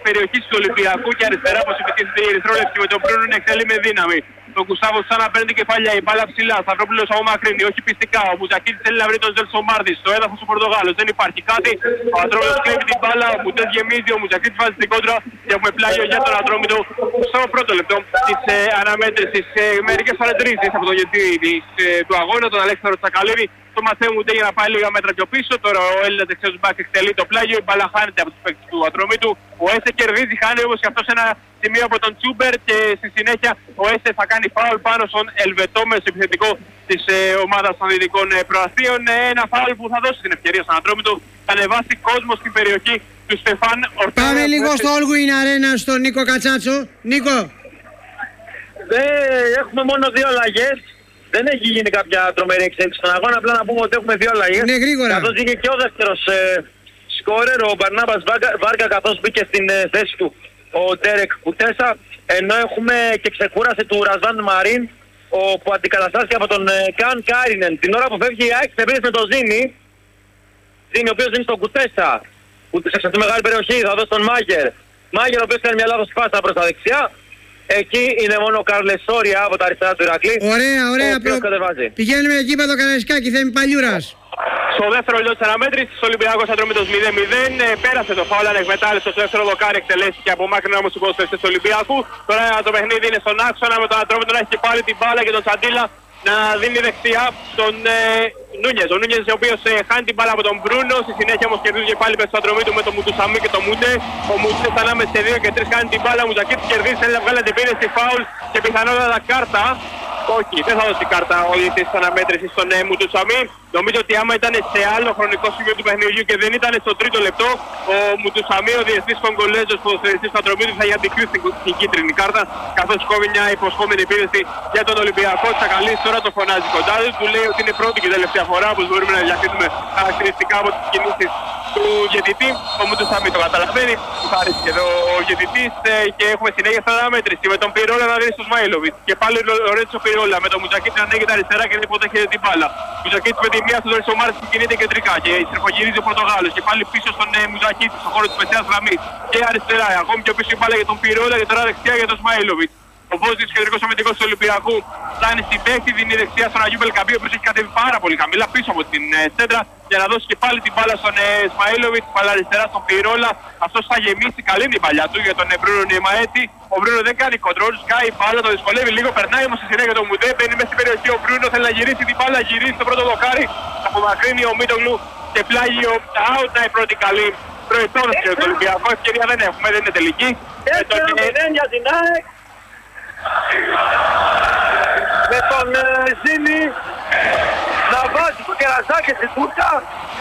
περιοχής του Ολυμπιακού και αριστερά όπως επιτίθεται η Ερυθρόλευκη με τον Μπρούνο να εξελεί με δύναμη. Το Κουστάβο σαν να παίρνει την κεφαλιά, η μπάλα ψηλά, Σταυρόπουλος από μακρύνει, όχι πιστικά. Ο Μουτζακίτης θέλει να βρει τον Ζελσομάρδη στο έδαφος του Πορτογάλου. Δεν υπάρχει κάτι. Ο Ατρόμητος κλέβει την μπάλα, ο Μουτές γεμίζει, ο Μουτζακίτης βάζει την κόντρα και έχουμε πλάγιο για τον Ατρόμητο στο πρώτο λεπτό της αναμέτρησης. Μερικές παρατηρήσεις από τον γετή του αγώνα, τον Αλέξανδρο Τσακαλίδη. Το Ματθαίο Μουτέ για να πάει λίγα μέτρα πιο πίσω. Τώρα ο Έλληνας δεξιός μπακ εκτελεί το πλάγιο, η μπάλα χάνεται από τους παίκτες του Ατρομήτου. Ο Έσε κερδίζει, χάνει όμως και αυτός ένα σημείο από τον Τσούμπερ και στη συνέχεια ο Έσε θα κάνει φάουλ πάνω στον Ελβετό μέσο επιθετικό της ομάδας των Δυτικών Προαστίων. Ένα φάουλ που θα δώσει την ευκαιρία στον Ατρόμητο, θα ανεβάσει κόσμο στην περιοχή του Στεφάν Ορτέγα. Πάμε λίγο στο Allwyn Arena στον Νίκο Κατσάτσο. Νίκο. Έχουμε μόνο 2 αλλαγές. Δεν έχει γίνει κάποια τρομερή εξέλιξη στον αγώνα, απλά να πούμε ότι έχουμε 2 αλλαγές. Ναι, γρήγορα. Καθώς βγήκε και ο δεύτερος σκόρερ, ο Μπαρνάμπας Βάρκα, καθώς μπήκε στην θέση του ο Ντέρεκ Κουτέσα, ενώ έχουμε και ξεκούραση του Ρασβάν Μαρίν, που αντικαταστάθηκε από τον Καν Κάρινεν. Την ώρα που φεύγει η ΑΕΚ επίθεση με τον Ζήνη, ο οποίος είναι στον Κουτέσα, Κουτέσα στη μεγάλη περιοχή, θα δώσει τον Μάγερ. Μάγερ, ο οποίος κάνει μια λάθος πάσα προς τα δεξιά. Εκεί είναι μόνο ο Καρλεσόρια από τα αριστερά του Ηρακλή. Ωραία, ωραία. Πηγαίνουμε εκεί με το Καραϊσκάκι, Θέμη Παλιούρας. Στο δεύτερο λεπτό της αναμέτρησης, ο Ολυμπιακός Ατρόμητος 0-0. Πέρασε το φάουλ, ανεκμετάλλευτο στο δεύτερο δοκάρι, εκτελέστηκε από μάκρυνα όμως τους ποδοσφαιριστές του Ολυμπιακού. Τώρα το παιχνίδι είναι στον άξονα με τον Ατρόμητο να έχει και πάλι την μπάλα και τον Τσαντίλα να δίνει δεξιά στον Νούνιες. Ο Νούνιες ο οποίος χάνει την μπάλα από τον Μπρούνο, στη συνέχεια όμως κερδίζει και πάλι με στο Ατρομήτου με τον Μουτουσαμί και τον Μούντε. Ο Μούντες ανάμεσα σε 2 και 3 χάνει την μπάλα, ο Μουζακίτης κερδίζει, θέλει να βγάλει αντιπίνεση φάουλ και πιθανότατα κάρτα. Όχι, δεν θα δώσει κάρτα ο διαιτητής της αναμέτρησης στον Μουτουσαμί. Νομίζω ότι άμα ήταν σε άλλο χρονικό σημείο του παιχνιδιού και δεν ήταν στο τρίτο λεπτό, ο Μουτουσαμί, ο διεθνής Κογκολέζος ποδοσφαιριστής του Ατρομήτου, θα είχε αντικρίσει την κίτρινη κάρτα, καθώς κόβει μια υποσχόμενη επίθεση για τον Ολυμπιακό. Τσακαλής τώρα το φωνάζει κοντά του, λέει ότι είναι πρώτη και τελευταία φορά που μπορούμε να διακρίνουμε χαρακτηριστικά από τις κινήσεις του διαιτητή. Ο Μουτουσαμί το καταλαβαίνει, ευχαριστεί εδώ ο διαιτητής και έχουμε συνέχεια στην αναμέτρηση με τον Πυρόλα να δίνει στο Σμαΐλοβιτς. Και πάλι ο Ρέτσο Πυρόλα με τον Μουτζακίτη να ανοίγει τα αριστερά και δεν υποδέχεται την μπάλα. Μουτζακίτης με τη μία στον Ζελσομάρδη που κινείται κεντρικά και στριφογυρίζει ο Πορτογάλος και πάλι πίσω στον Μουτζακίτη στον χώρο της μεσαίας γραμμής και αριστερά. Ακόμη πιο πίσω η μπάλα για τον Πυρόλα και τώρα δεξιά για τον Σμαΐλοβιτς. Ο Βόζιτς, κεντρικός αμυντικός του Ολυμπιακού, φτάνει στην παίκτη, δίνει δεξιά στον Αγίου Μπελκαμπή, ο οποίος έχει κατέβει πάρα πολύ χαμηλά πίσω από την σέντρα για να δώσει και πάλι την μπάλα στον Σμαΐλοβιτς, μπάλα αριστερά στον Πυρόλα. Αυτός θα γεμίσει, καλή είναι η παλιά του για τον Μπρούνο Νιεμαέτη. Ο Μπρούνο δεν κάνει κοντρόλ, σκάει η μπάλα, το δυσκολεύει λίγο, περνάει όμως στη συνέχεια τον Μουντέ, μπαίνει μέσα στην περιοχή. Ο Μπρούνο θέλει να γυρίσει την μπάλα, γυρίσει το πρώτο δοκάρι, απομακρύνει ο Μίτογλου και πλάγιο out, να η πρώτη καλή προϋπόθεση για τον Ολυμπιακό. Ευκαιρία δεν έχουμε, δεν είναι τελική. Με τον Ζήνη να βάζει το κερασάκι στην τούρτα.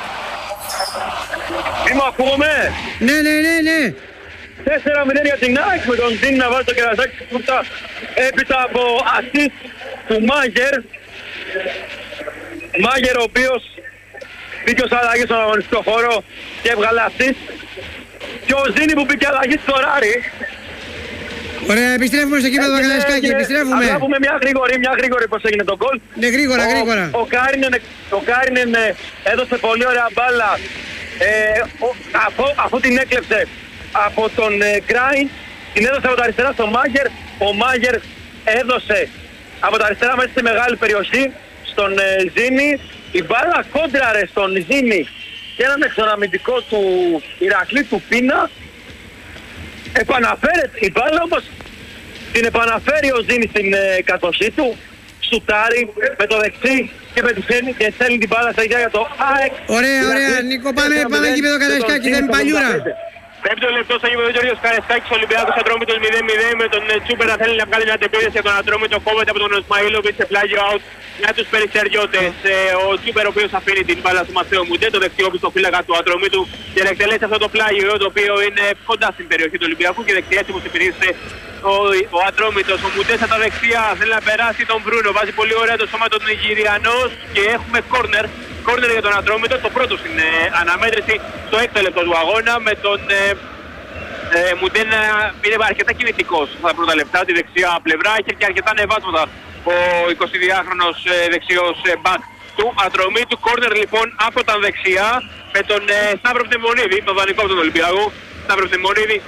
Μη μου ακούγομαι? Ναι. 4-0 για την ΑΕΚ, με τον Ζήνη να βάζει το κερασάκι στην τούρτα έπειτα από assist του Μάγερ. Μάγερ ο οποίος μπήκε ως αλλαγή στον αγωνιστικό χώρο και έβγαλε assist. Και ο Ζήνη που μπήκε αλλαγή στο Ράρι. Ωραία, επιστρέφουμε στο κήπεδο Καραϊσκάκι, επιστρέφουμε. Θα πούμε μια γρήγορη πώς έγινε το γκολ. Ναι, γρήγορα. Ο Κάρινεν έδωσε πολύ ωραία μπάλα αφού την έκλεψε από τον Κράιν. Την έδωσε από τα αριστερά στον Μάγερ. Ο Μάγερ έδωσε από τα αριστερά μέσα στη μεγάλη περιοχή στον Ζήνη. Η μπάλα κόντραρε στον Ζήνη και έναν εξωραμυντικό του Ηρακλή του Πίνα. Επαναφέρεται η μπάλα όμως, την επαναφέρει ο Ζήνης στην κατοχή του, σουτάρει με το δεξί και πετυχαίνει και στέλνει την μπάλα στα ίδια για το ΑΕΚ. Ωραία, Νίκο, πάμε εκεί με το Καραϊσκάκι, δεν είναι Παλιούρα. Πέμπτο λεπτό στο γήπεδο Γιώργος Καραϊσκάκης, ο Ολυμπιακός Ατρόμητος 0-0 με τον Τσούπερ να θέλει να βγάλει μια αντεπίθεση για τον Ατρόμητο, κόβεται από τον Ισμαήλοβιτς σε πλάγιο out για τους περιστεριώτες. Ο Τσούπερ ο οποίος αφήνει την μπάλα του Ματθαίου Μουντέ, το δεξιό πιστοφύλακα του Ατρόμητου, και να εκτελέσει αυτό το πλάγιο το οποίο είναι κοντά στην περιοχή του Ολυμπιακού και δεξιά έτσι όπως υπηρείσσε ο Ατρόμητος. Ο Μουντέ στα δεξιά θέλει να περάσει τον Μπρούνο, βάζει πολύ ωραία το σώμα των Νιγηριανός και έχουμε κόρνερ. Κόρνερ για τον Ατρόμητο, το πρώτο στην αναμέτρηση στο έκτο λεπτό του αγώνα, με τον Μουντέ να είναι αρκετά κινητικός στα πρώτα λεπτά, τη δεξιά πλευρά, είχε και αρκετά ανεβάσματα ο 22χρονος δεξιός μπακ του Ατρομήτου. Κόρνερ λοιπόν από τα δεξιά με τον Σταύρο Πνευμονίδη, τον δανεικό από τον Ολυμπιακό. Σταύρο Πνευμονίδη